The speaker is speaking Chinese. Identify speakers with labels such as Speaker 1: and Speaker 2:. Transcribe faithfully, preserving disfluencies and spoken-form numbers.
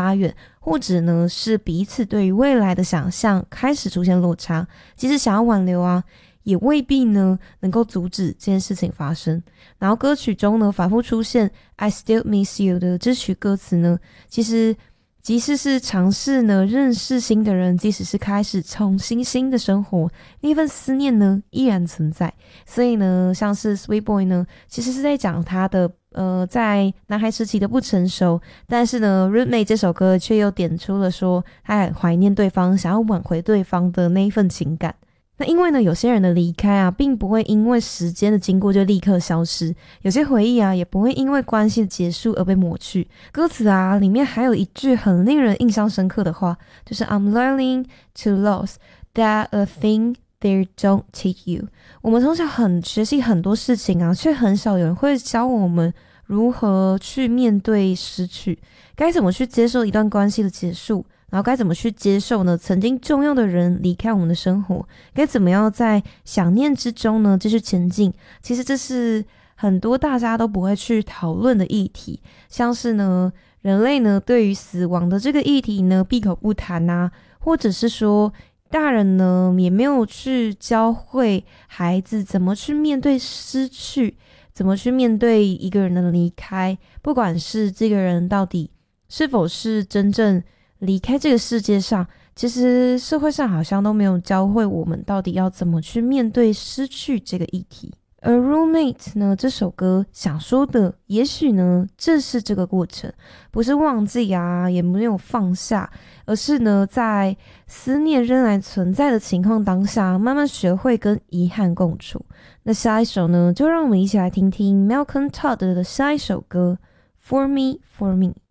Speaker 1: 拉远，或者呢是彼此对于未来的想象开始出现落差，即使想要挽留啊，也未必呢能够阻止这件事情发生。然后歌曲中呢反复出现 I still miss you 的这曲歌词呢，其实即使是尝试呢认识新的人，即使是开始重新新的生活，那份思念呢依然存在。所以呢像是 Sweet Boy 呢其实是在讲他的呃在男孩时期的不成熟，但是呢 Roommate 这首歌却又点出了说他很怀念对方，想要挽回对方的那一份情感。那因为呢有些人的离开啊并不会因为时间的经过就立刻消失，有些回忆啊也不会因为关系的结束而被抹去。歌词啊里面还有一句很令人印象深刻的话，就是 I'm learning to lose that a thing they don't teach you。 我们从小很学习很多事情啊，却很少有人会教我们如何去面对失去，该怎么去接受一段关系的结束，然后该怎么去接受呢曾经重要的人离开我们的生活，该怎么样在想念之中呢继续前进。其实这是很多大家都不会去讨论的议题，像是呢人类呢对于死亡的这个议题呢闭口不谈啊，或者是说大人呢也没有去教会孩子怎么去面对失去，怎么去面对一个人的离开，不管是这个人到底是否是真正离开这个世界上，其实社会上好像都没有教会我们到底要怎么去面对失去这个议题。而 Roommate 呢这首歌想说的也许呢正是这个过程，不是忘记啊也没有放下，而是呢在思念仍然存在的情况当下慢慢学会跟遗憾共处。那下一首呢就让我们一起来听听 Malcolm Todd 的下一首歌 For Me For Me。